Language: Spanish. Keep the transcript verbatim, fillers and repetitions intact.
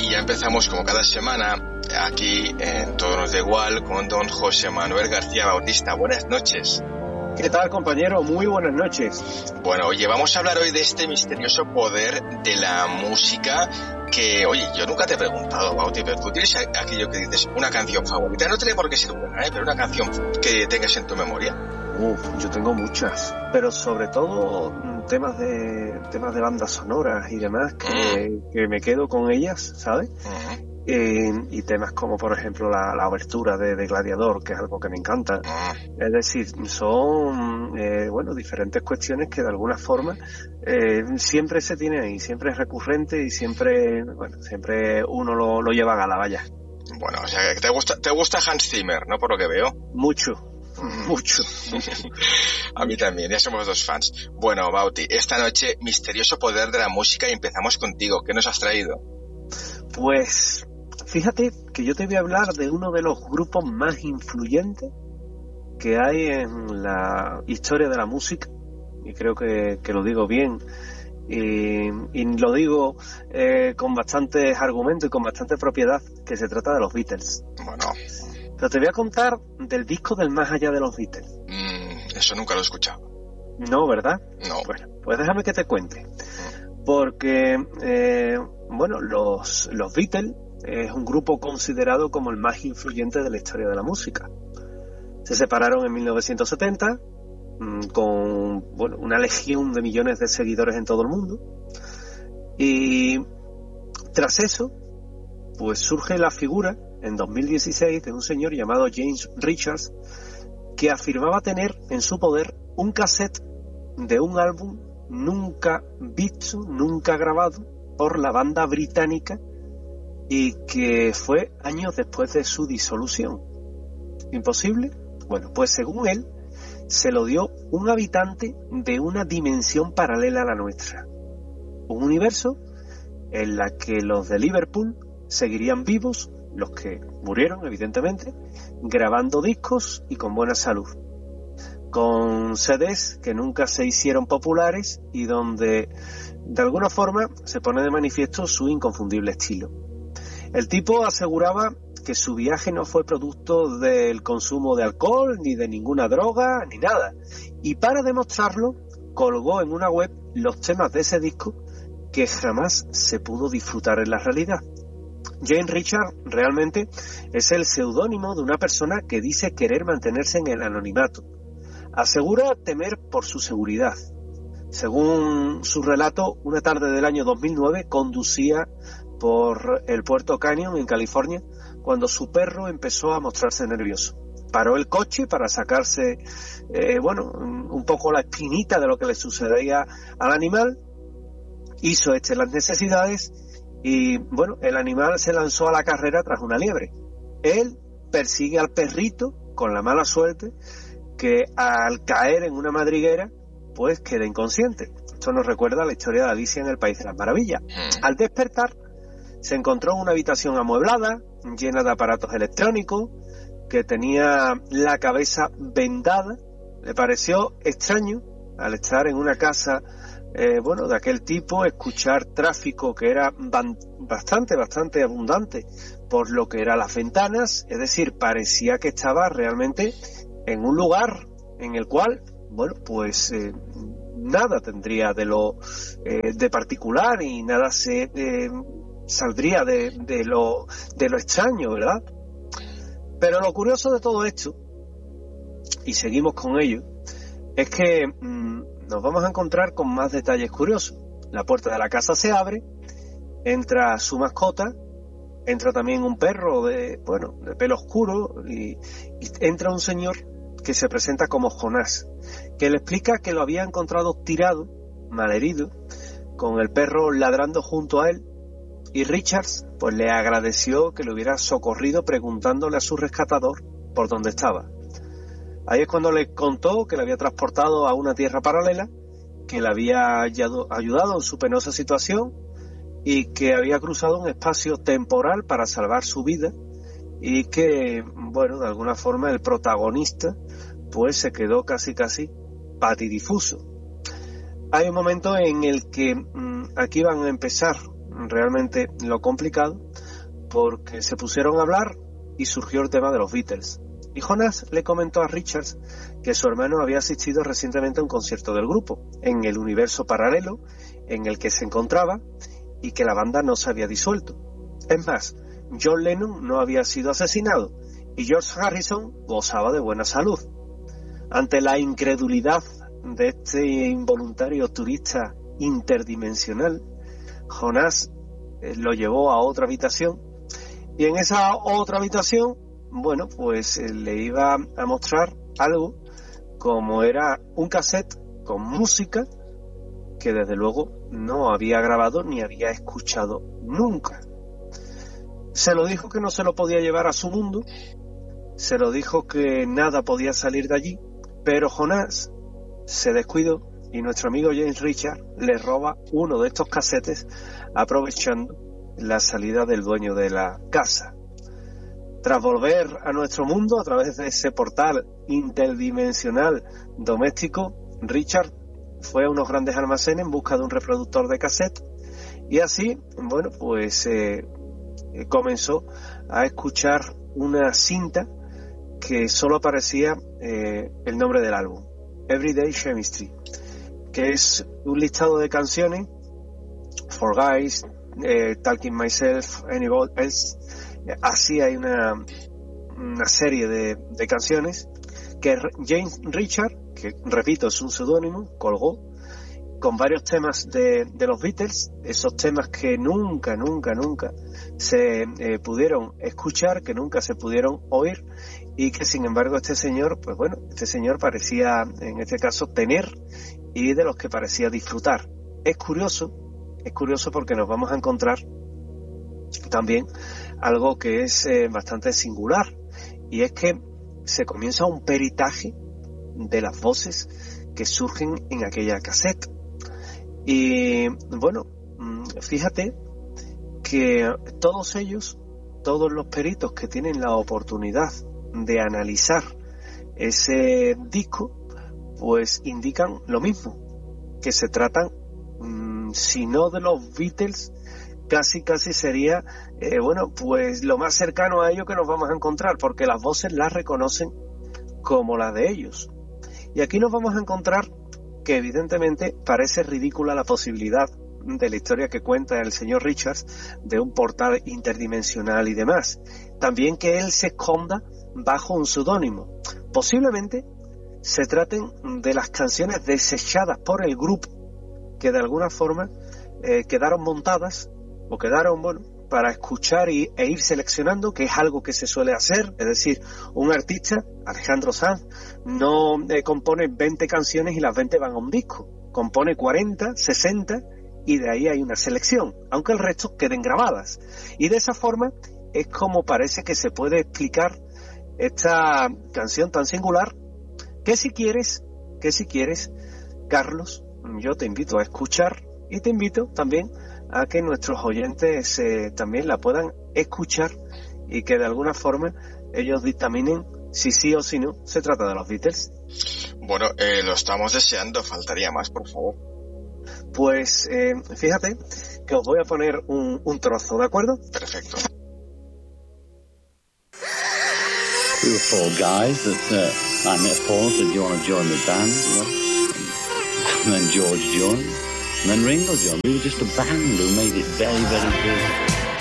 y ya empezamos como cada semana aquí en Todo Nos Da Igual con don José Manuel García Bautista. Buenas noches. ¿Qué tal, compañero? Muy buenas noches. Bueno, oye, vamos a hablar hoy de este misterioso poder de la música que, oye, yo nunca te he preguntado, Bauti, pero tú tienes aquello que dices, una canción favorita. No tiene por qué ser buena, ¿eh? Pero una canción que tengas en tu memoria. Uf, yo tengo muchas, pero sobre todo temas de temas de bandas sonoras y demás que, mm. que me quedo con ellas, ¿sabes? Mm. Eh, y temas como, por ejemplo, la, la obertura de, de Gladiador, que es algo que me encanta. Mm. Es decir, son, eh, bueno, diferentes cuestiones que de alguna forma eh, siempre se tiene ahí, siempre es recurrente y siempre, bueno, siempre uno lo, lo lleva a gala, vaya. Bueno, o sea, que te gusta, te gusta Hans Zimmer, ¿no? Por lo que veo. Mucho. Mucho. A mí también, ya somos dos fans. Bueno, Bauti, esta noche, misterioso poder de la música, y empezamos contigo. ¿Qué nos has traído? Pues, fíjate que yo te voy a hablar de uno de los grupos más influyentes que hay en la historia de la música, y creo que, que lo digo bien, y, y lo digo eh, con bastantes argumentos y con bastante propiedad, que se trata de los Beatles. Bueno... Pero te voy a contar del disco del más allá de los Beatles. Mm, eso nunca lo he escuchado. No, ¿verdad? No. Bueno, pues déjame que te cuente. Mm. Porque, eh, bueno, los, los Beatles es un grupo considerado como el más influyente de la historia de la música. Se separaron en mil novecientos setenta mmm, con, bueno, una legión de millones de seguidores en todo el mundo. Y tras eso, pues surge la figura en dos mil dieciséis de un señor llamado James Richards, que afirmaba tener en su poder un cassette de un álbum nunca visto, nunca grabado por la banda británica, y que fue años después de su disolución. ¿Imposible? Bueno, pues según él, se lo dio un habitante de una dimensión paralela a la nuestra. Un universo en la que los de Liverpool seguirían vivos, los que murieron, evidentemente, grabando discos y con buena salud, con C Ds que nunca se hicieron populares y donde, de alguna forma, se pone de manifiesto su inconfundible estilo. El tipo aseguraba que su viaje no fue producto del consumo de alcohol, ni de ninguna droga, ni nada. Y para demostrarlo, colgó en una web los temas de ese disco que jamás se pudo disfrutar en la realidad. James Richards realmente es el seudónimo de una persona que dice querer mantenerse en el anonimato. Asegura temer por su seguridad. Según su relato, una tarde del año dos mil nueve conducía por el Puerto Canyon en California cuando su perro empezó a mostrarse nervioso. Paró el coche para sacarse, eh, bueno, un poco la espinita de lo que le sucedía al animal. Hizo este las necesidades y, bueno, el animal se lanzó a la carrera tras una liebre. Él persigue al perrito con la mala suerte que al caer en una madriguera, pues queda inconsciente. Esto nos recuerda a la historia de Alicia en el País de las Maravillas. Al despertar, se encontró en una habitación amueblada, llena de aparatos electrónicos, que tenía la cabeza vendada. Le pareció extraño, al estar en una casa Eh, bueno, de aquel tipo, escuchar tráfico que era ban- bastante, bastante abundante por lo que eran las ventanas. Es decir, parecía que estaba realmente en un lugar en el cual, bueno, pues eh, nada tendría de lo eh, de particular y nada se eh, saldría de, de lo de lo extraño, ¿verdad? Pero lo curioso de todo esto, y seguimos con ello, es que mmm, nos vamos a encontrar con más detalles curiosos. La puerta de la casa se abre, entra su mascota, entra también un perro de, bueno, de pelo oscuro y, y entra un señor que se presenta como Jonás, que le explica que lo había encontrado tirado, malherido, con el perro ladrando junto a él, y Richards pues le agradeció que le hubiera socorrido preguntándole a su rescatador por dónde estaba. Ahí es cuando le contó que le había transportado a una tierra paralela, que le había ayudado en su penosa situación y que había cruzado un espacio temporal para salvar su vida, y que, bueno, de alguna forma el protagonista pues se quedó casi casi patidifuso. Hay un momento en el que mmm, aquí van a empezar realmente lo complicado, porque se pusieron a hablar y surgió el tema de los Beatles. Y Jonas le comentó a Richards que su hermano había asistido recientemente a un concierto del grupo, en el universo paralelo en el que se encontraba, y que la banda no se había disuelto. Es más, John Lennon no había sido asesinado y George Harrison gozaba de buena salud. Ante la incredulidad de este involuntario turista interdimensional, Jonas eh, lo llevó a otra habitación, y en esa otra habitación, bueno, pues eh, le iba a mostrar algo como era un cassette con música que desde luego no había grabado ni había escuchado nunca. Se lo dijo que no se lo podía llevar a su mundo, se lo dijo que nada podía salir de allí, pero Jonas se descuidó y nuestro amigo James Richard le roba uno de estos casetes, aprovechando la salida del dueño de la casa. Tras volver a nuestro mundo a través de ese portal interdimensional doméstico, Richard fue a unos grandes almacenes en busca de un reproductor de cassette, y así, bueno, pues eh, comenzó a escuchar una cinta que solo aparecía eh, el nombre del álbum, Everyday Chemistry, que es un listado de canciones, For Guys, eh, Talking Myself, Anybody Else. Así hay una, una serie de, de canciones que James Richard, que repito es un seudónimo, colgó con varios temas de, de los Beatles, esos temas que nunca, nunca, nunca se eh, pudieron escuchar, que nunca se pudieron oír, y que sin embargo este señor, pues bueno, este señor parecía en este caso tener, y de los que parecía disfrutar. Es curioso, es curioso porque nos vamos a encontrar también algo que es eh, bastante singular, y es que se comienza un peritaje de las voces que surgen en aquella cassette. Y bueno, fíjate que todos ellos, todos los peritos que tienen la oportunidad de analizar ese disco, pues indican lo mismo, que se tratan, mmm, si no de los Beatles, casi casi sería, eh, bueno, pues lo más cercano a ello que nos vamos a encontrar, porque las voces las reconocen como las de ellos. Y aquí nos vamos a encontrar que evidentemente parece ridícula la posibilidad de la historia que cuenta el señor Richards de un portal interdimensional y demás. También que él se esconda bajo un seudónimo. Posiblemente se traten de las canciones desechadas por el grupo, que de alguna forma eh, quedaron montadas o quedaron, bueno, para escuchar y, e ir seleccionando, que es algo que se suele hacer. Es decir, un artista, Alejandro Sanz, no eh, compone veinte canciones y las veinte van a un disco. Compone cuarenta, sesenta, y de ahí hay una selección, aunque el resto queden grabadas. Y de esa forma es como parece que se puede explicar esta canción tan singular, que si quieres, que si quieres, Carlos, yo te invito a escuchar, y te invito también a que nuestros oyentes eh, también la puedan escuchar, y que de alguna forma ellos dictaminen si sí o si no se trata de los Beatles. Bueno, eh, lo estamos deseando, faltaría más, por favor. Pues eh, fíjate que os voy a poner un, un trozo, ¿de acuerdo? Perfecto. We were four guys that uh, I met Paul, said, do you want to join the band? And then George joined, and then Ringo joined. We were just a band who made it very, very good.